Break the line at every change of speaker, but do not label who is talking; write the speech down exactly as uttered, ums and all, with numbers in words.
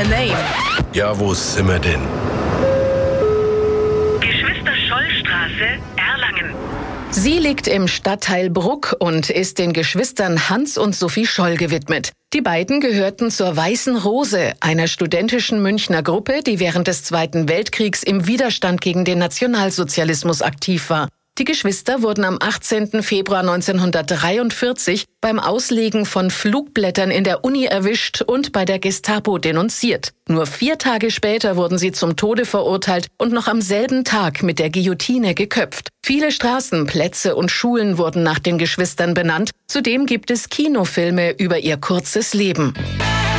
a name.
Ja, wo sind wir denn?
Geschwister-Scholl-Straße, Erlangen.
Sie liegt im Stadtteil Bruck und ist den Geschwistern Hans und Sophie Scholl gewidmet. Die beiden gehörten zur Weißen Rose, einer studentischen Münchner Gruppe, die während des Zweiten Weltkriegs im Widerstand gegen den Nationalsozialismus aktiv war. Die Geschwister wurden am achtzehnten Februar neunzehnhundertdreiundvierzig beim Auslegen von Flugblättern in der Uni erwischt und bei der Gestapo denunziert. Nur vier Tage später wurden sie zum Tode verurteilt und noch am selben Tag mit der Guillotine geköpft. Viele Straßen, Plätze und Schulen wurden nach den Geschwistern benannt. Zudem gibt es Kinofilme über ihr kurzes Leben.